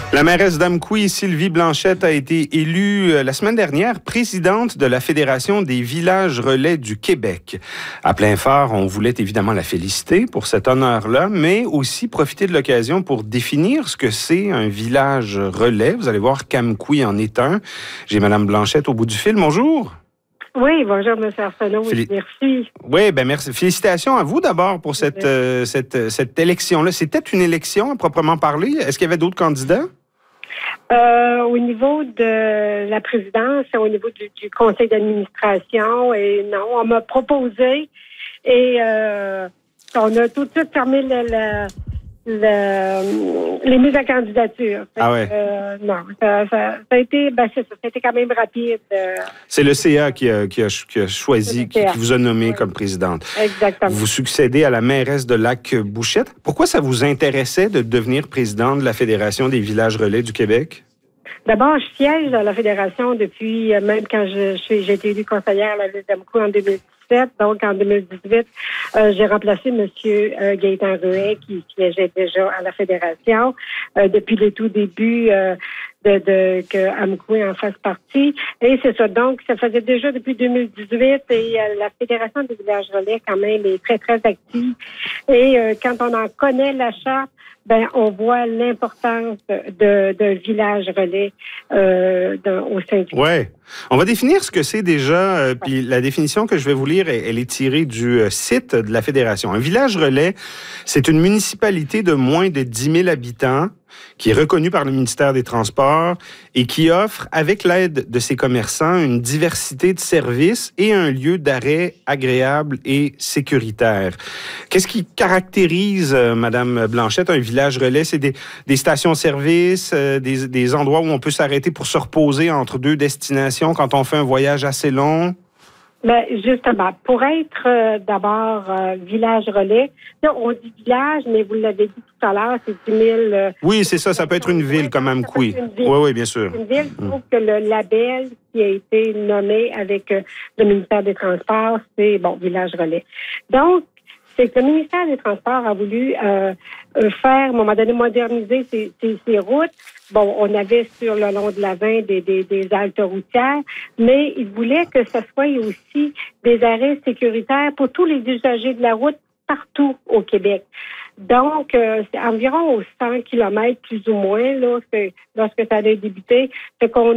La mairesse d'Amqui, Sylvie Blanchette, a été élue la semaine dernière présidente de la Fédération des villages relais du Québec. À plein phare, on voulait évidemment la féliciter pour cet honneur-là, mais aussi profiter de l'occasion pour définir ce que c'est un village relais. Vous allez voir qu'Amqui en est un. J'ai Mme Blanchette au bout du fil. Bonjour. Oui, bonjour, M. Arsenault. Merci. Oui, bien merci. Félicitations à vous d'abord pour cette élection-là. C'était une élection à proprement parler. Est-ce qu'il y avait d'autres candidats? Au niveau de la présidence, au niveau du conseil d'administration, et non, on m'a proposé et on a tout de suite fermé les mises à candidature. Ah ouais? Non, ça a été, ça a été quand même rapide. C'est le CA qui a choisi, qui vous a nommé comme présidente. Exactement. Vous succédez à la mairesse de Lac-Bouchette. Pourquoi ça vous intéressait de devenir présidente de la Fédération des villages relais du Québec? D'abord, je siège à la Fédération depuis, même quand j'ai été élue conseillère à la ville d'Amqui en 2017. Donc, en 2018, j'ai remplacé M. Gaétan Ruet, qui siégeait déjà à la Fédération depuis le tout début que Amqui en fasse partie. Et c'est ça. Donc, ça faisait déjà depuis 2018 et la Fédération des villages relais, quand même, est très, très active. Et quand on en connaît la charte, on voit l'importance d'un village relais au sein du... Oui. On va définir ce que c'est déjà. Puis la définition que je vais vous lire, elle est tirée du site de la Fédération. Un village relais, c'est une municipalité de moins de 10 000 habitants qui est reconnue par le ministère des Transports et qui offre, avec l'aide de ses commerçants, une diversité de services et un lieu d'arrêt agréable et sécuritaire. Qu'est-ce qui caractérise, Madame Blanchette, un village relais? C'est des stations-service, des endroits où on peut s'arrêter pour se reposer entre deux destinations quand on fait un voyage assez long? Justement, pour être d'abord village relais, là, on dit village, mais vous l'avez dit tout à l'heure, c'est 10 000... oui, c'est ça. Ça peut être une ville comme Amqui. Oui, bien sûr. Une ville, je trouve que le label qui a été nommé avec le ministère des Transports, c'est, village relais. Donc, c'est que le ministère des Transports a voulu faire, à un moment donné, moderniser ces routes. On avait sur le long de la 20 des haltes routières, mais il voulait que ce soit aussi des arrêts sécuritaires pour tous les usagers de la route partout au Québec. Donc, c'est environ aux 100 kilomètres, plus ou moins, là, lorsque ça a débuté. Fait qu'on